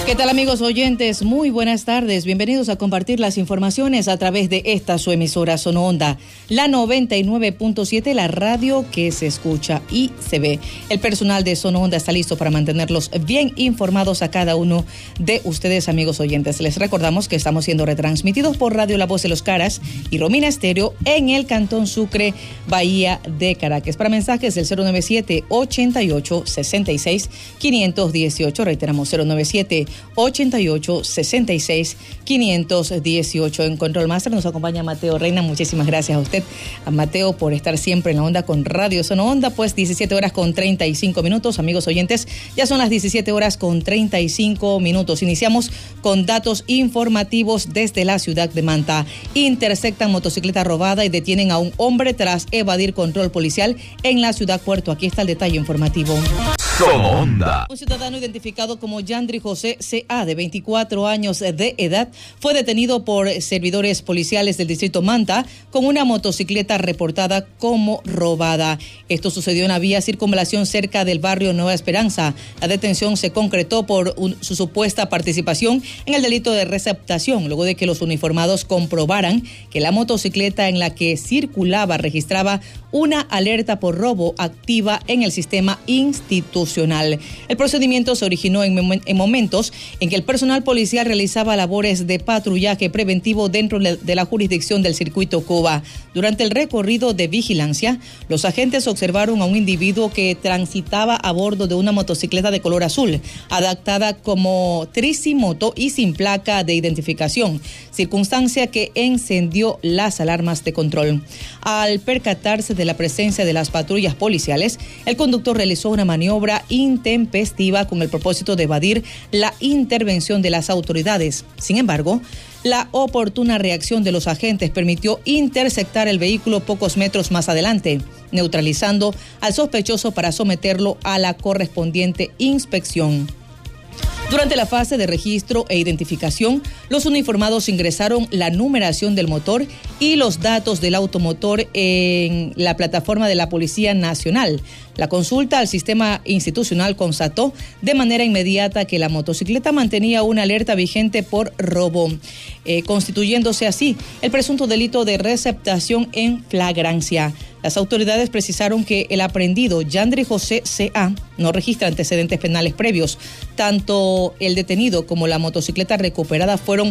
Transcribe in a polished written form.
¿Qué tal, amigos oyentes? Muy buenas tardes. Bienvenidos a compartir las informaciones a través de esta su emisora Sono Onda, la 99.7, la radio que se escucha y se ve. El personal de Sono Onda está listo para mantenerlos bien informados a cada uno de ustedes, amigos oyentes. Les recordamos que estamos siendo retransmitidos por Radio La Voz de los Caras y Romina Estéreo en el Cantón Sucre, Bahía de Caracas. Para mensajes del 097-88-66-518. Reiteramos, 097-88-66-518. En Control Master nos acompaña Mateo Reina. Muchísimas gracias a usted, a Mateo, por estar siempre en la onda con Radio Sono Onda. Pues 17 horas con 35 minutos, amigos oyentes. Ya son las 17 horas con 35 minutos. Iniciamos con datos informativos desde la ciudad de Manta. Interceptan motocicleta robada y detienen a un hombre tras evadir control policial en la ciudad Puerto. Aquí está el detalle informativo. Sono Onda. Un ciudadano identificado como Yandri José C.A., de 24 años de edad, fue detenido por servidores policiales del distrito Manta con una motocicleta reportada como robada. Esto sucedió en la vía circunvalación cerca del barrio Nueva Esperanza. La detención se concretó por su supuesta participación en el delito de receptación, luego de que los uniformados comprobaran que la motocicleta en la que circulaba registraba una alerta por robo activa en el sistema institucional. El procedimiento se originó en momentos en que el personal policial realizaba labores de patrullaje preventivo dentro de la jurisdicción del circuito Cuba. Durante el recorrido de vigilancia, los agentes observaron a un individuo que transitaba a bordo de una motocicleta de color azul, adaptada como tricimoto y sin placa de identificación, circunstancia que encendió las alarmas de control. Al percatarse de la presencia de las patrullas policiales, el conductor realizó una maniobra intempestiva con el propósito de evadir la intervención de las autoridades. Sin embargo, la oportuna reacción de los agentes permitió interceptar el vehículo pocos metros más adelante, neutralizando al sospechoso para someterlo a la correspondiente inspección. Durante la fase de registro e identificación, los uniformados ingresaron la numeración del motor y los datos del automotor en la plataforma de la Policía Nacional. La consulta al sistema institucional constató de manera inmediata que la motocicleta mantenía una alerta vigente por robo, constituyéndose así el presunto delito de receptación en flagrancia. Las autoridades precisaron que el aprehendido Yandri José C.A. no registra antecedentes penales previos. Tanto el detenido como la motocicleta recuperada fueron